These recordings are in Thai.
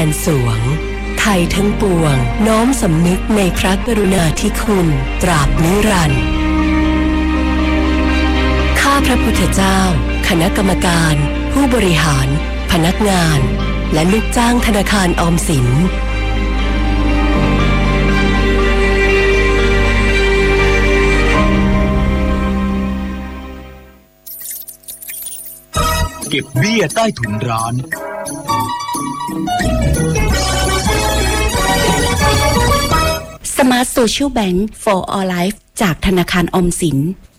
แผ่นสวงไทยทั้งปวงน้อมสำนึกในพระกรุณาธิคุณตราบนิรันดร์ข้าพระพุทธเจ้าคณะกรรมการผู้บริหารพนักงานและลูกจ้างธนาคารออมสินเก็บเบี้ยใต้ถุนร้าน Smart Social Bank for All Life จากธนาคารออมสิน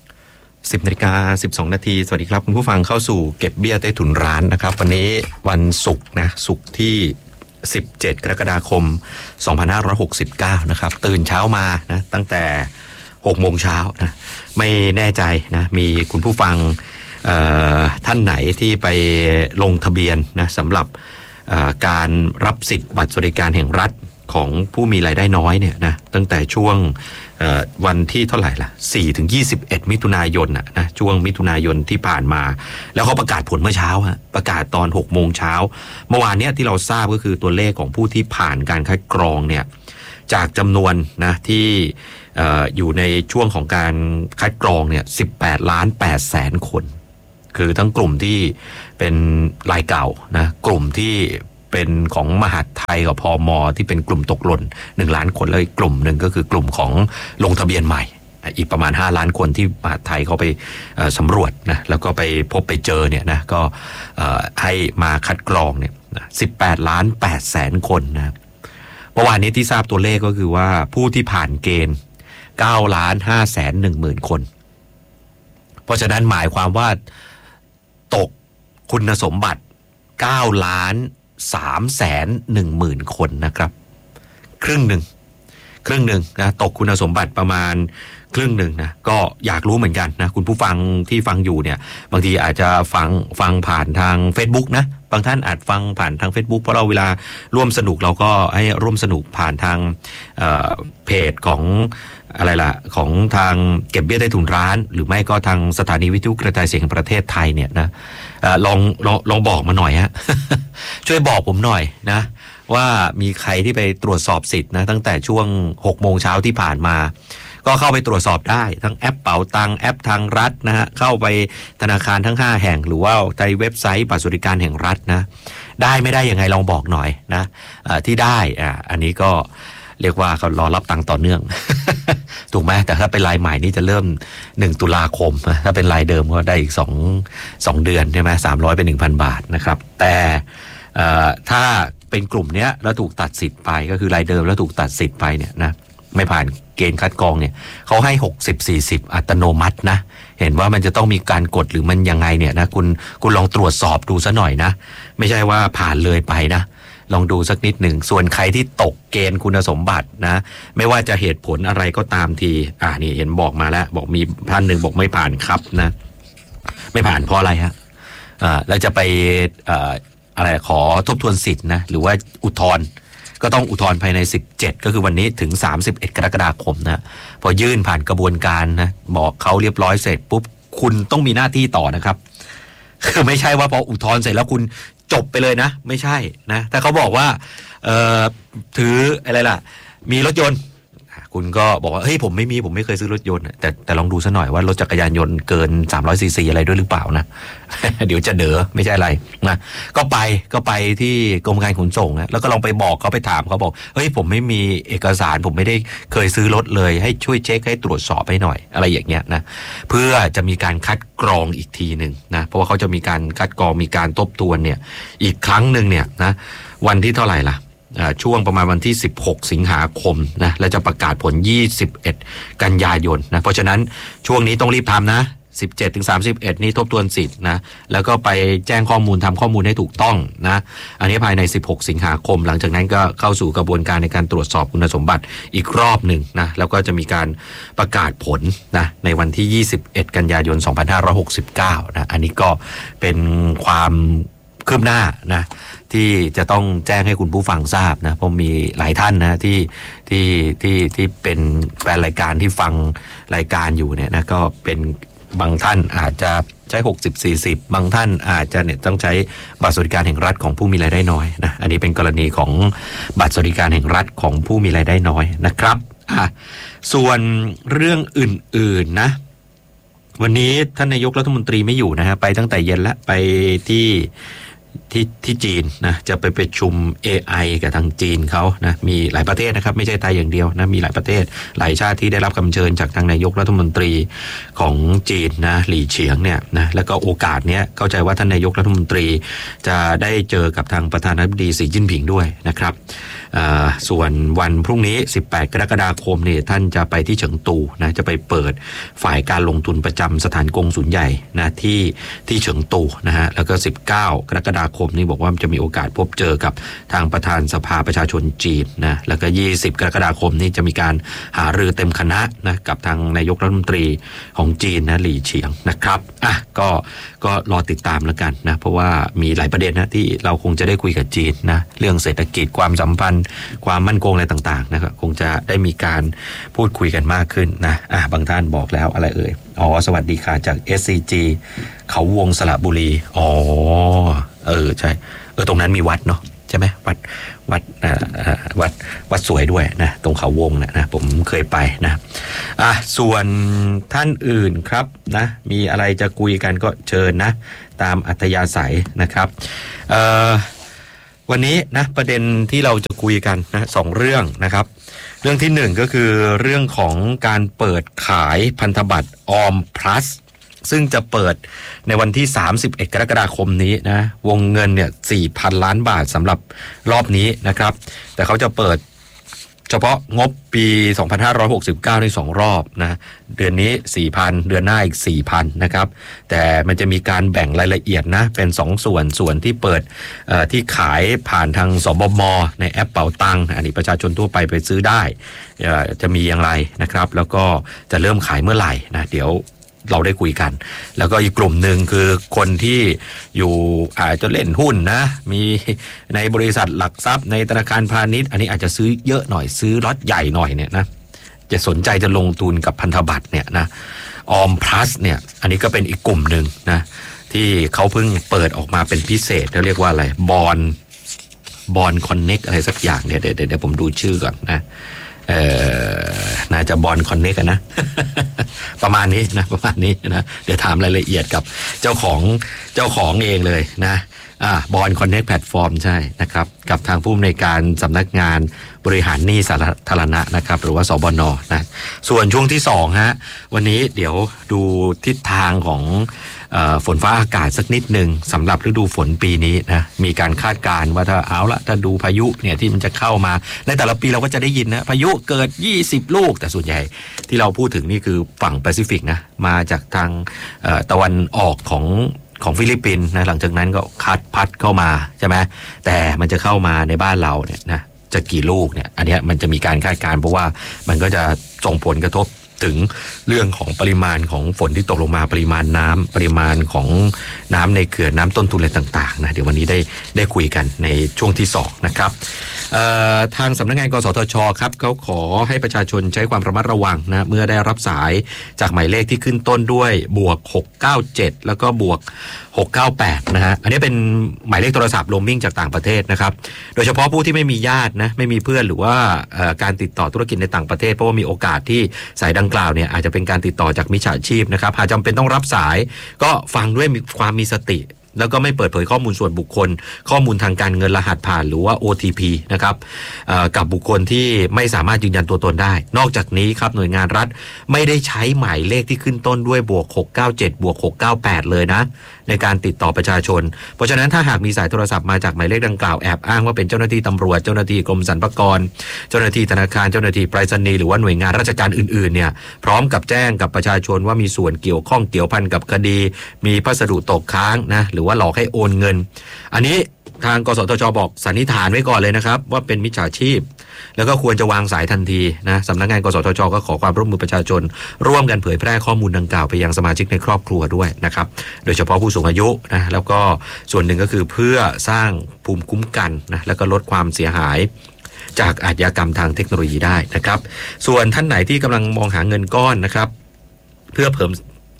10:12 นาทีสวัสดีครับคุณผู้ฟังเข้าสู่เก็บเบี้ยใต้ถุนร้านนะครับวันนี้วันศุกร์นะศุกร์ที่17 กรกฎาคม 2569นะครับตื่นเช้ามานะตั้งแต่ 6 โมงเช้านะไม่แน่ใจนะมีคุณผู้ฟังท่านไหนที่ไปลงทะเบียนนะสำหรับการรับสิทธิ์บัตรสวัสดิการแห่งรัฐของผู้มีรายได้น้อยเนี่ยนะตั้งแต่ช่วงวันที่เท่าไหร่ล่ะ4 ถึง 21 มิถุนายนนะช่วงมิถุนายนที่ผ่านมาแล้วเขาประกาศผลเมื่อเช้าประกาศตอน 6 โมงเช้าเมื่อวานเนี้ยที่เราทราบก็คือตัวเลขของผู้ที่ผ่านการคัดกรองเนี่ยจากจำนวนนะที่อยู่ในช่วงของการคัดกรองเนี่ย18,800,000 คนคือทั้งกลุ่มที่เป็นรายเก่านะกลุ่มที่เป็นของมหาดไทยกับพม.ที่เป็นกลุ่มตกหล่น1 ล้านคนแล้วอีกกลุ่มหนึ่งก็คือกลุ่มของลงทะเบียนใหม่อีกประมาณ5 ล้านคนที่มหาดไทยเขาไปสำรวจนะแล้วก็ไปพบไปเจอเนี่ยนะก็ให้มาคัดกรองเนี่ย18,800,000 คนนะเมื่อวานนี้ที่ทราบตัวเลขก็คือว่าผู้ที่ผ่านเกณฑ์9,510,000 คนเพราะฉะนั้นหมายความว่าตกคุณสมบัติ9,310,000 คนนะครับครึ่งหนึ่งนะตกคุณสมบัติประมาณครึ่งหนึ่งนะก็อยากรู้เหมือนกันนะคุณผู้ฟังที่ฟังอยู่เนี่ยบางทีอาจจะฟังผ่านทาง Facebook นะบางท่านอาจฟังผ่านทาง Facebook เพราะเราเวลาร่วมสนุกเราก็ให้ร่วมสนุกผ่านทางเพจของอะไรล่ะของทางเก็บเบี้ยใต้ถุนร้านหรือไม่ก็ทางสถานีวิทยุกระจายเสียงแห่งประเทศไทยเนี่ยนะลองบอกมาหน่อยฮะ ช่วยบอกผมหน่อยนะว่ามีใครที่ไปตรวจสอบสิทธิ์นะตั้งแต่ช่วง 6 โมงเช้าที่ผ่านมาก็เข้าไปตรวจสอบได้ทั้งแอปเป๋าตังแอปทางรัฐนะฮะเข้าไปธนาคารทั้ง5 แห่งหรือว่าในเว็บไซต์บัตรสวัสดิการแห่งรัฐนะได้ไม่ได้ยังไงลองบอกหน่อยนะที่ได้อันนี้ก็เรียกว่าเขารอรับตังค์ต่อเนื่อง ถูกไหมแต่ถ้าเป็นรายใหม่นี่จะเริ่ม1 ตุลาคมถ้าเป็นรายเดิมก็ได้อีก2 เดือนใช่ไหม300 เป็น 1,000 บาทนะครับแต่ถ้าเป็นกลุ่มเนี้ยแล้วถูกตัดสิทธิ์ไปก็คือรายเดิมแล้วถูกตัดสิทธิ์ไปเนี่ยนะไม่ผ่านเกณฑ์คัดกรองเนี่ยเขาให้60-40อัตโนมัตินะเห็นว่ามันจะต้องมีการกดหรือมันยังไงเนี่ยนะคุณลองตรวจสอบดูซะหน่อยนะไม่ใช่ว่าผ่านเลยไปนะลองดูสักนิดหนึ่งส่วนใครที่ตกเกณฑ์คุณสมบัตินะไม่ว่าจะเหตุผลอะไรก็ตามทีนี่เห็นบอกมาแล้วบอกมีท่านหนึ่งบอกไม่ผ่านครับนะไม่ผ่านเพราะอะไรฮะแล้วจะไปอะไรขอทบทวนสิทธิ์นะหรือว่าอุทธรณ์ก็ต้องอุทธรณ์ภายใน17ก็คือวันนี้ถึง31 กรกฎาคมนะพอยื่นผ่านกระบวนการนะบอกเขาเรียบร้อยเสร็จปุ๊บคุณต้องมีหน้าที่ต่อนะครับคือไม่ใช่ว่าพออุทธรณ์เสร็จแล้วคุณจบไปเลยนะไม่ใช่นะถ้าเขาบอกว่าถืออะไรล่ะมีรถยนต์คุณก็บอกว่าเฮ้ยผมไม่เคยซื้อรถยนต์แต่ลองดูซะหน่อยว่ารถจักรยานยนต์เกิน300 ซีซีอะไรด้วยหรือเปล่านะ เดี๋ยวจะเด๋อไม่ใช่อะไรนะก็ไปที่กรมการขนส่งนะแล้วก็ลองไปบอกเขาไปถามเขาบอกเฮ้ยผมไม่มีเอกสารผมไม่ได้เคยซื้อรถเลยให้ช่วยเช็คให้ตรวจสอบให้หน่อยอะไรอย่างเงี้ยนะเพื่อจะมีการคัดกรองอีกทีนึงนะเพราะว่าเขาจะมีการคัดกรองมีการทบทวนเนี่ยอีกครั้งนึงเนี่ยนะวันที่เท่าไหร่ล่ะช่วงประมาณวันที่16 สิงหาคมนะและจะประกาศผล21 กันยายนนะเพราะฉะนั้นช่วงนี้ต้องรีบทำนะ17 ถึง 31 นี้ทบทวนสิทธิ์นะแล้วก็ไปแจ้งข้อมูลทำข้อมูลให้ถูกต้องนะอันนี้ภายใน16 สิงหาคมหลังจากนั้นก็เข้าสู่กระบวนการในการตรวจสอบคุณสมบัติอีกรอบหนึ่งนะแล้วก็จะมีการประกาศผลนะในวันที่21 กันยายน 2569นะอันนี้ก็เป็นความคืบหน้านะที่จะต้องแจ้งให้คุณผู้ฟังทราบนะเพราะมีหลายท่านนะที่เป็นแฟนรายการที่ฟังรายการอยู่เนี่ยนะก็เป็นบางท่านอาจจะใช้60-40บางท่านอาจจะเนี่ยต้องใช้บัตรสวัสดิการแห่งรัฐของผู้มีรายได้น้อยนะอันนี้เป็นกรณีของบัตรสวัสดิการแห่งรัฐของผู้มีรายได้น้อยนะครับส่วนเรื่องอื่นๆนะวันนี้ท่านนายกรัฐมนตรีไม่อยู่นะฮะไปตั้งแต่เย็นแล้วไปที่จีนนะจะไปประชุม AI กับทางจีนเขานะมีหลายประเทศนะครับไม่ใช่ไทยอย่างเดียวนะมีหลายประเทศหลายชาติที่ได้รับคำเชิญจากทางนายกรัฐมนตรีของจีนนะหลี่เฉียงเนี่ยนะแล้วก็โอกาสเนี้ยเข้าใจว่าท่านนายกรัฐมนตรีจะได้เจอกับทางประธานาธิบดีสีจิ้นผิงด้วยนะครับส่วนวันพรุ่งนี้18กรกฎาคมเนี่ยท่านจะไปที่เฉิงตูนะจะไปเปิดฝ่ายการลงทุนประจำสถานกงสุลใหญ่นะที่เฉิงตูนะฮะแล้วก็19กรกฎาคมนี่บอกว่าจะมีโอกาสพบเจอกับทางประธานสภาประชาชนจีนนะแล้วก็20กรกฎาคมนี่จะมีการหารือเต็มคณะนะกับทางนายกรัฐมนตรีของจีนนะหลี่เฉียงนะครับก็รอติดตามแล้วกันนะเพราะว่ามีหลายประเด็นนะที่เราคงจะได้คุยกับจีนนะเรื่องเศรษฐกิจความสัมพันธ์ความมั่นคงอะไรต่างๆนะครับคงจะได้มีการพูดคุยกันมากขึ้นนะบางท่านบอกแล้วอะไรสวัสดีค่ะจาก SCG เขาวงสระบุรีใช่ตรงนั้นมีวัดเนาะใช่ไหมวัดสวยด้วยนะตรงเขาวงนะผมเคยไปนะส่วนท่านอื่นครับนะมีอะไรจะคุยกันก็เชิญนะตามอัธยาศัยนะครับวันนี้นะประเด็นที่เราจะคุยกันนะ2เรื่องนะครับเรื่องที่1ก็คือเรื่องของการเปิดขายพันธบัตรออม plus ซึ่งจะเปิดในวันที่31กรกฎาคมนี้นะวงเงินเนี่ย 4,000 ล้านบาทสำหรับรอบนี้นะครับแต่เขาจะเปิดเฉพาะงบปี2569ใน2รอบนะเดือนนี้ 4,000 เดือนหน้าอีก 4,000 นะครับแต่มันจะมีการแบ่งรายละเอียดนะเป็น2ส่วนที่เปิดที่ขายผ่านทางสบมในแอปเป๋าตังค์อันนี้ประชาชนทั่วไปซื้อได้จะมีอย่างไรนะครับแล้วก็จะเริ่มขายเมื่อไหร่นะเดี๋ยวเราได้คุยกันแล้วก็อีกกลุ่มหนึ่งคือคนที่อยู่อาจจะเล่นหุ้นนะมีในบริษัทหลักทรัพย์ในธนาคารพาณิชย์อันนี้อาจจะซื้อเยอะหน่อยซื้อล็อตใหญ่หน่อยเนี่ยนะจะสนใจจะลงทุนกับพันธบัตรเนี่ยนะออม plus เนี่ยอันนี้ก็เป็นอีกกลุ่มหนึ่งนะที่เขาเพิ่งเปิดออกมาเป็นพิเศษเขาเรียกว่าอะไรบอนคอนเน็กอะไรสักอย่างเดี๋ยวผมดูชื่อก่อนนะน่าจะบอลคอนเนคกันนะ ประมาณนี้นะเดี๋ยวถามรายละเอียดกับเจ้าของเองเลยนะบอลคอนเนคแพลตฟอร์มใช่นะครับกับทางผู้อำนวยการสำนักงานบริหารหนี้สาธารณะนะครับหรือว่าสบน.นะส่วนช่วงที่2ฮะวันนี้เดี๋ยวดูทิศทางของฝนฟ้าอากาศสักนิดหนึ่งสำหรับฤดูฝนปีนี้นะมีการคาดการณ์ว่าถ้าดูพายุเนี่ยที่มันจะเข้ามาในแต่ละปีเราก็จะได้ยินนะพายุเกิด20ลูกแต่ส่วนใหญ่ที่เราพูดถึงนี่คือฝั่งแปซิฟิกนะมาจากทางตะวันออกของฟิลิปปินส์นะหลังจากนั้นก็พัดเข้ามาใช่ไหมแต่มันจะเข้ามาในบ้านเราเนี่ยนะจะกี่ลูกเนี่ยอันนี้มันจะมีการคาดการณ์เพราะว่ามันก็จะส่งผลกระทบถึงเรื่องของปริมาณของฝนที่ตกลงมาปริมาณน้ำปริมาณของน้ำในเขื่อนน้ำต้นทุนอะไรต่างๆนะเดี๋ยววันนี้ได้คุยกันในช่วงที่2นะครับทางสำนักงานกสทชครับเขาขอให้ประชาชนใช้ความระมัดระวังนะเมื่อได้รับสายจากหมายเลขที่ขึ้นต้นด้วยบวก697แล้วก็บวก698นะฮะอันนี้เป็นหมายเลขโทรศัพท์โรมมิ่งจากต่างประเทศนะครับโดยเฉพาะผู้ที่ไม่มีญาตินะไม่มีเพื่อนหรือว่าการติดต่อธุรกิจในต่างประเทศเพราะว่ามีโอกาสที่สายดังกล่าวเนี่ยอาจจะเป็นการติดต่อจากมิจฉาชีพนะครับหากจำเป็นต้องรับสายก็ฟังด้วยความมีสติแล้วก็ไม่เปิดเผยข้อมูลส่วนบุคคลข้อมูลทางการเงินรหัสผ่านหรือว่า OTP นะครับกับบุคคลที่ไม่สามารถยืนยันตัวตนได้นอกจากนี้ครับหน่วยงานรัฐไม่ได้ใช้หมายเลขที่ขึ้นต้นด้วยบวก697บวก698เลยนะในการติดต่อประชาชนเพราะฉะนั้นถ้าหากมีสายโทรศัพท์มาจากหมายเลขดังกล่าวแอบอ้างว่าเป็นเจ้าหน้าที่ตำรวจเจ้าหน้าที่กรมสรรพากรเจ้าหน้าที่ธนาคารเจ้าหน้าที่ไปรษณีย์หรือว่าหน่วยงานราชการอื่นๆเนี่ยพร้อมกับแจ้งกับประชาชนว่ามีส่วนเกี่ยวข้องเกี่ยวพันกับคดีมีพัสดุตกค้างนะหรือว่าหลอกให้โอนเงินอันนี้ทางกสทชบอกสันนิษฐานไว้ก่อนเลยนะครับว่าเป็นมิจฉาชีพแล้วก็ควรจะวางสายทันทีนะสำนักงานกสทชก็ขอความร่วมมือประชาชนร่วมกันเผยแพร่ข้อมูลดังกล่าวไปยังสมาชิกในครอบครัวด้วยนะครับโดยเฉพาะผู้สูงอายุนะแล้วก็ส่วนหนึ่งก็คือเพื่อสร้างภูมิคุ้มกันนะแล้วก็ลดความเสียหายจากอาชญากรรมทางเทคโนโลยีได้นะครับส่วนท่านไหนที่กำลังมองหาเงินก้อนนะครับเพื่อ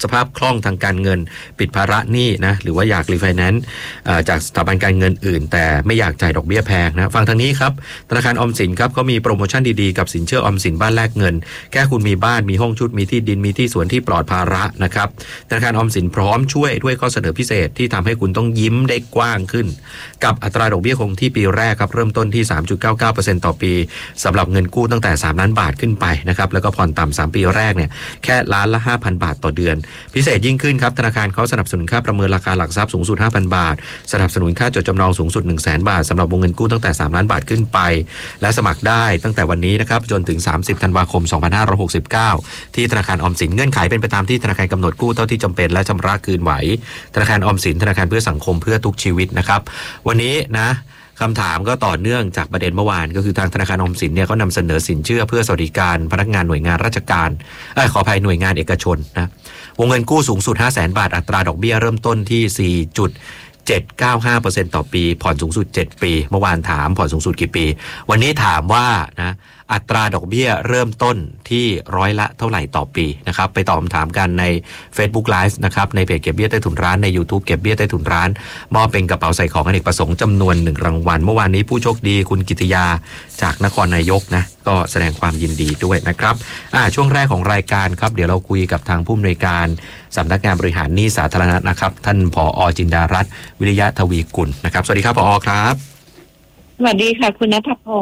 สภาพคล่องทางการเงินปิดภาระหนี้นะหรือว่าอยากรีไฟแนนซ์จากสถาบันการเงินอื่นแต่ไม่อยากจ่ายดอกเบี้ยแพงนะฟังทางนี้ครับธนาคารออมสินครับเขามีโปรโมชั่นดีๆกับสินเชื่อออมสินบ้านแลกเงินแค่คุณมีบ้านมีห้องชุดมีที่ดินมีที่สวนที่ปลอดภาระนะครับธนาคารออมสินพร้อมช่วยด้วยข้อเสนอพิเศษที่ทำให้คุณต้องยิ้มได้กว้างขึ้นกับอัตราดอกเบี้ยคงที่ปีแรกครับเริ่มต้นที่ 3.99% ต่อปีสำหรับเงินกู้ตั้งแต่3ล้านบาทขึ้นไปนะครับแล้วก็ผ่อนต่ำ3ปีแรกเนี่ยแค่ล้านละ 5,000 บาทต่อเดือนพิเศษยิ่งขึ้นครับธนาคารเขาสนับสนุนค่าประเมินราคาหลักทรัพย์สูงสุด 5,000 บาทสนับสนุนค่าจดจำนองสูงสุด 100,000 บาทสำหรับวงเงินกู้ตั้งแต่3ล้านบาทขึ้นไปและสมัครได้ตั้งแต่วันนี้นะครับจนถึง30ธันวาคม2569ที่ธนาคารออมสินเงื่อนไขเป็นไปตามที่ธนาคารกำหนดกู้เท่าที่จำเป็นและชำระคืนไหวธนาคารออมสินธนาคารเพื่อสังคมเพื่อทุกชีวิตนะครับวันนี้นะคำถามก็ต่อเนื่องจากประเด็นเมื่อวานก็คือทางธนาคารออมสินเนี่ยเขานำเสนอสินเชื่อเพื่อสวัสดิการพนักงานหน่วยงานราชการขออภัยหน่วยงานเอกชนนะวงเงินกู้สูงสุด 500,000 บาทอัตราดอกเบี้ยเริ่มต้นที่4.795% ต่อปีผ่อนสูงสุด7ปีเมื่อวานถามผ่อนสูงสุดกี่ปีวันนี้ถามว่านะอัตราดอกเบี้ยเริ่มต้นที่ร้อยละเท่าไหร่ต่อปีนะครับไปตอบคำถามกันใน Facebook Live นะครับในเพจเก็บเบี้ยใต้ถุนร้านใน YouTube เก็บเบี้ยใต้ถุนร้านมอบเป็นกระเป๋าใส่ของอเนกประสงค์จำนวน1รางวัลเมื่อวานนี้ผู้โชคดีคุณกิติยาจากนครนายกนะก็แสดงความยินดีด้วยนะครับช่วงแรกของรายการครับเดี๋ยวเราคุยกับทางผู้อำนวยการสำนักงานบริหารหนี้สาธารณะนะครับท่านผอ.จินดารัตน์วิริยะทวีกุลนะครับสวัสดีครับผอ.ครับสวัสดีค่ะคุณณัฐพงศ์